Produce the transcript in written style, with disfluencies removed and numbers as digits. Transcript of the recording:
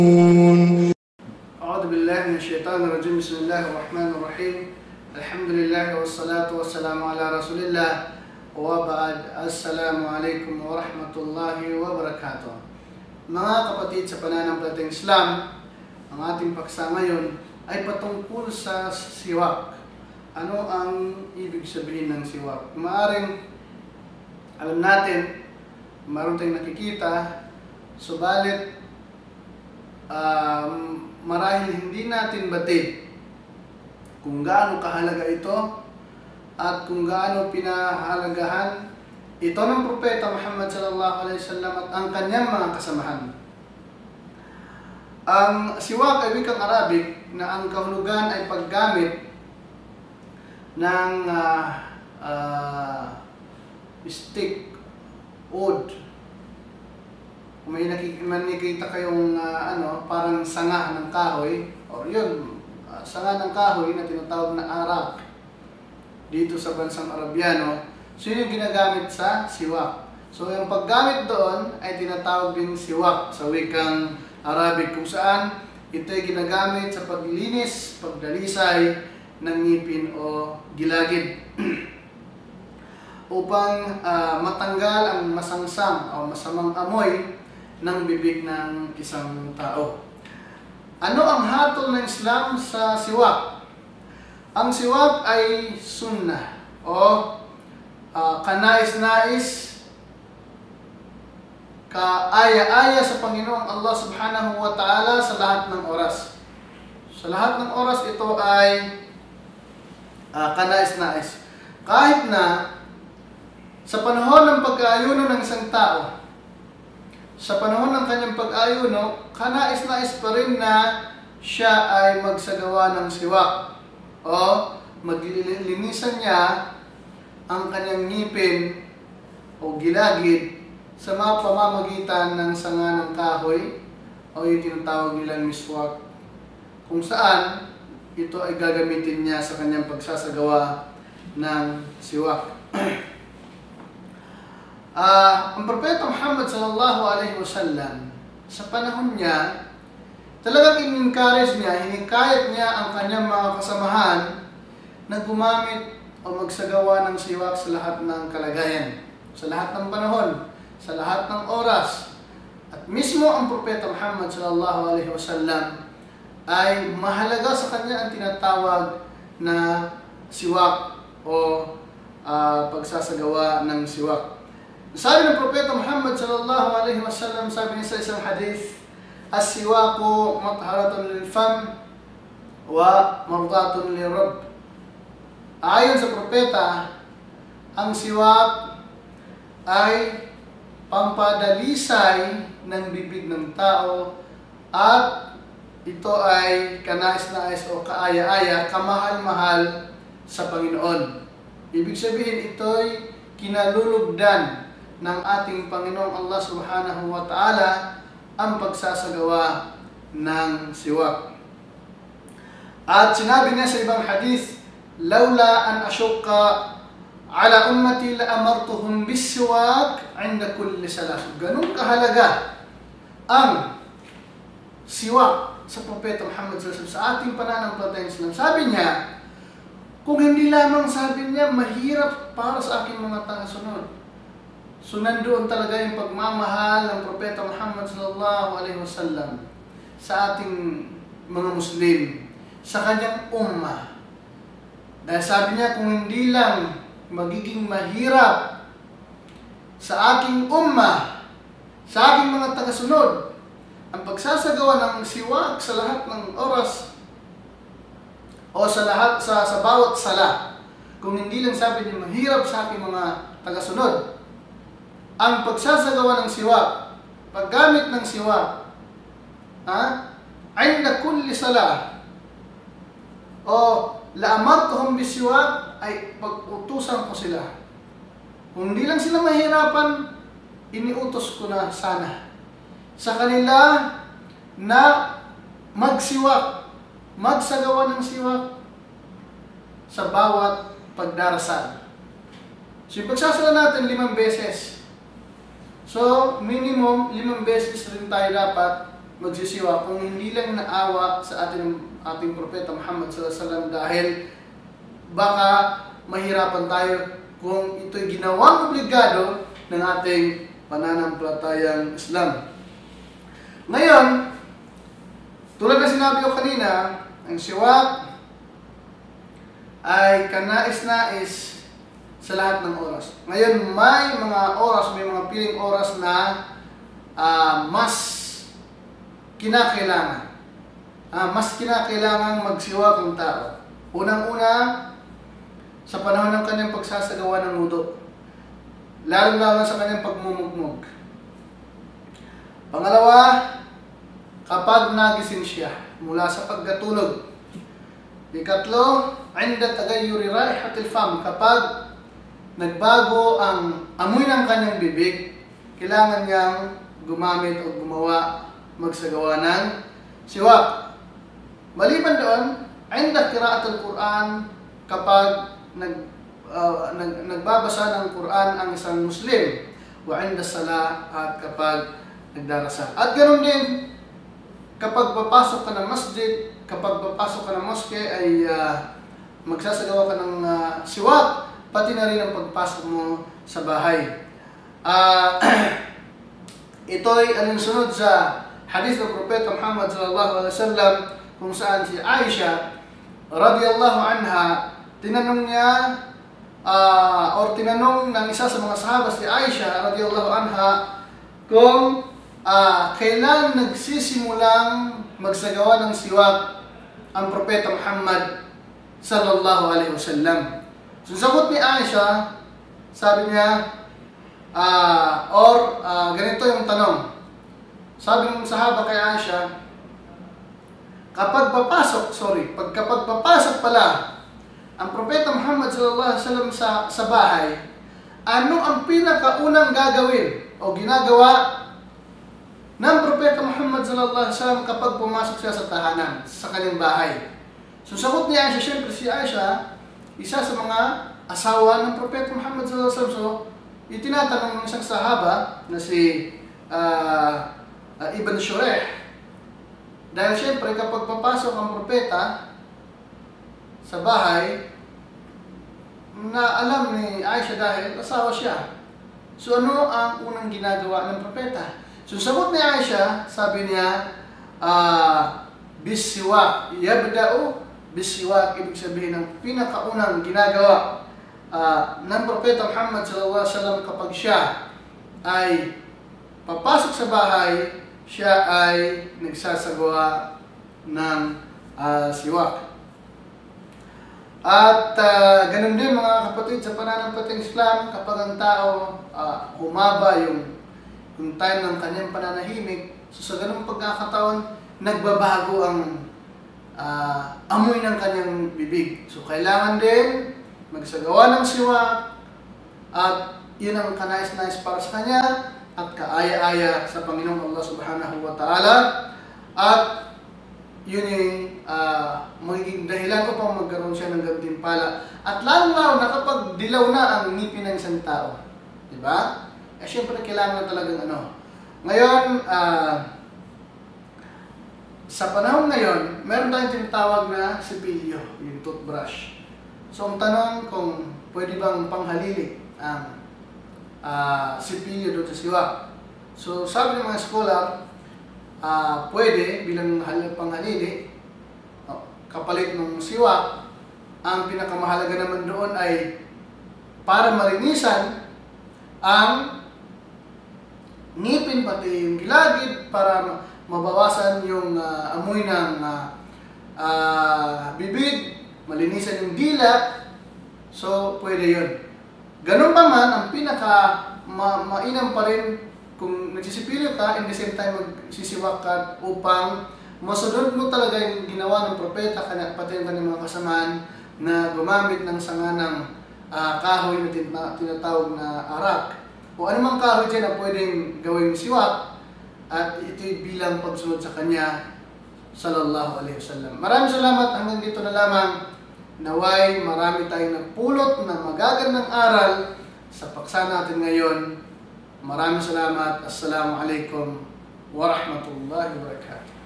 أعوذ بالله من الشيطان الرجيم. بسم الله الرحمن الرحيم. الحمد لله والصلاة والسلام على رسول الله وبعد. Assalamu alaikum wa rahmatullahi wa barakatuh. Mga kapatid sa pananampalatayang Islam, ang ating paksa ngayon ay patungkol sa siwak. Ano ang ibig sabihin ng siwak? Maaaring alam natin, mayroon tayong nakikita, subalit marahil hindi natin batid kung gaano kahalaga ito at kung gaano pinahalagahan ito ng Propeta Muhammad sallallahu alaihi wasallam at ang kanyang mga kasamahan. Ang siwak ay wikang Arabic na ang kahulugan ay paggamit ng stick, wood. Kung may nakikita kayong parang sanga ng kahoy, o yun, sanga ng kahoy na tinatawag na arak dito sa bansang Arabiano, so yun yung ginagamit sa siwak. So yung paggamit doon ay tinatawag din siwak sa wikang Arabic, kung saan ito ay ginagamit sa paglilinis, pagdalisay ng ngipin o gilagid upang matanggal ang masangsang o masamang amoy ng bibig ng isang tao. Ano ang hatol ng Islam sa siwak? Ang siwak ay sunnah o kanais-nais, kaaya-aya sa Panginoong Allah subhanahu wa ta'ala sa lahat ng oras. Sa lahat ng oras ito ay kanais-nais. Kahit na sa panahon ng pag-aayuno ng isang tao, sa panahon ng kanyang pag-ayuno, kanais-nais pa rin na siya ay magsagawa ng siwak o maglilinisan niya ang kanyang ngipin o gilagid sa mga pamamagitan ng sanga ng kahoy o yung tinatawag nilang miswak, kung saan ito ay gagamitin niya sa kanyang pagsasagawa ng siwak. Ang Propeta Muhammad sallallahu alaihi wasallam sa panahon niya, talagang in-encourage niya, hinikayat niya ang kanyang mga kasamahan na gumamit o magsagawa ng siwak sa lahat ng kalagayan, sa lahat ng panahon, sa lahat ng oras. At mismo ang Propeta Muhammad sallallahu alaihi wasallam ay mahalaga sa kanya ang tinatawag na siwak o pagsasagawa ng siwak. Sabi ng Propeta Muhammad sallallahu alaihi wasallam, sabi niya sa isang hadith, as-siwaku matharatun lil fam wa mardatun lir rabb. Ayon sa Propeta, ang siwak ay pampadalisay ng bibig ng tao at ito ay kanais-nais o kaaya-aya, kamahal-mahal sa Panginoon. Ibig sabihin, ito'y kinalulugdan ng ating Panginoong Allah subhanahu wa ta'ala ang pagsasagawa ng siwak. At sinabi niya sa ibang hadith, "Laula an asyukka ala ummati la amartuhum bis-siwak 'inda kulli salah." Ganun kahalaga ang siwak sa Propeta Muhammad sallallahu alaihi wasallam sa ating pananampalatayang Islam. Sabi niya, kung hindi lamang, sabi niya, mahirap para sa aking mga tagasunod. So nandoon talaga yung pagmamahal ng Propeta Muhammad sallallahu alaihi wasallam sa ating mga Muslim, sa kanyang ummah. Dahil sabi niya, kung hindi lang magiging mahirap sa aking ummah, sa aking mga tagasunod, ang pagsasagawa ng siwak sa lahat ng oras o sa bawat sala, kung hindi lang, sabi niya, mahirap sa aking mga tagasunod, ang pagsasagawa ng siwak, paggamit ng siwak, ay na kulli sala o laamartuhum bisiwak, ay pag-utusan ko sila. Kung hindi lang sila mahirapan, iniutos ko na sana sa kanila na magsiwak, magsagawa ng siwak sa bawat pagdarasal. So yung pagsasala natin 5 beses. So minimum 5 beses rin tayo dapat magsisiwak kung hindi lang naawa sa ating propeta Muhammad sallallahu alaihi wasallam, dahil baka mahirapan tayo kung ito'y ginawang obligado ng ating pananampalatayang Islam. Ngayon, tulad na sinabi ko kanina, ang siwak ay kanais-nais sa lahat ng oras. Ngayon, may mga oras, may mga piling oras na mas kinakailangan. Mas kinakailangan magsiwak ang tao. Unang-una, sa panahon ng kanyang pagsasagawa ng wudu, lalo-lalo sa kanyang pagmumugmog. Pangalawa, kapag nagising siya mula sa pagkatulog. Ikatlo, inda tagayyuri raihatil fam, kapag nagbago ang amoy ng kanyang bibig, kailangan niyang gumamit o gumawa, magsagawa ng siwak. Maliban doon, inda qiraatul Quran, kapag nagbabasa ng Quran ang isang Muslim, wa inda salah, at kapag nagdarasal. At ganoon din, kapag papasok ka ng masjid, kapag papasok ka ng moske, ay magsasagawa ka ng siwak, pati na rin ang pagpasok mo sa bahay. Ito'y alinsunod sa hadith ng Propeta Muhammad sallallahu alaihi wasallam, kung saan si Aisha radhiyallahu anha, tinanong niya tinanong ng isa sa mga sahabat, si Aisha radhiyallahu anha, kung kailan nagsisimulang magsagawa ng siwak ang Propeta Muhammad sallallahu alaihi wasallam. So, sagot ni Aisha, sabi niya, ganito yung tanong. Sabi ng sahaba kay Aisha, kapag papasok pala ang Propeta Muhammad sallallahu alaihi wasallam sa bahay, ano ang pinakaunang gagawin o ginagawa ng Propeta Muhammad sallallahu alaihi wasallam kapag pumasok siya sa tahanan, sa kanyang bahay? So, sagot ni Aisha, siyempre si Aisha, isa sa mga asawa ng Propeta Muhammad sallallahu alaihi wasallam. So, itinatanong ng isang sahaba na si Ibn Shureh, dahil siyempre kapag papasok ang propeta sa bahay, na alam ni Aisha dahil asawa siya. So, ano ang unang ginagawa ng propeta? So, sagot ni Aisha, sabi niya, bisiwak. Yabda'u bisiwak, ibig sabihin ng pinakaunang ginagawa ng Propeta Muhammad sallallahu alaihi wasallam kapag siya ay papasok sa bahay, siya ay nagsasagawa ng siwak. At ganun din mga kapatid, sa pananampalatayang Islam, kapag ang tao humaba yung time ng kanyang pananahimik, so sa ganung pagkakataon, nagbabago ang amoy ng kanyang bibig. So kailangan din magsagawa ng siwak, at yun ang kanais-nais para sa kanya at kaaya-aya sa Panginoong Allah Subhanahu wa Ta'ala, at yun yung magiging dahilan upang magkaroon siya ng gantimpala. At lalo-lalo na kapag dilaw na ang ngipin ng isang tao, diba? Siyempre kailangan na talagang Ngayon, sa panahon ngayon, meron tayong tinatawag na sipilyo, yung toothbrush. So, ang tanong kung pwede bang panghalili ang sipilyo doon sa siwak. So, sabi ng mga scholar, pwede bilang panghalili, kapalit ng siwak. Ang pinakamahalaga naman doon ay para malinisan ang ngipin, pati yung gilagid, para mabawasan yung amoy ng bibig, malinisan yung dila. So, pwede yun. Ganun pa man, ang mainam pa rin kung nagsisipilyo ka, in the same time magsisiwak ka, upang masunod mo talaga yung ginawa ng propeta, pati yung kanyang mga kasamaan, na gumamit ng sanga ng kahoy na tinatawag na arak, o anumang kahoy dyan na pwedeng gawing siwak, at ito'y bilang pagsunod sa kanya sallallahu alaihi wasallam. Maraming salamat, hanggang dito na lamang. Naway marami tayong napulot na magagandang aral sa paksa natin ngayon. Maraming salamat. Assalamualaikum warahmatullahi wabarakatuh.